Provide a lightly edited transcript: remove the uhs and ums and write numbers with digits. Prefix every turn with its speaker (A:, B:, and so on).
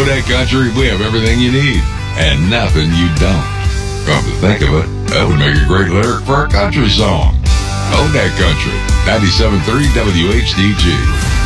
A: Odak Country, we have everything you need and nothing you don't. Come to think of it, that would make a great lyric for a country song. Odak Country, 97.3 WHDG.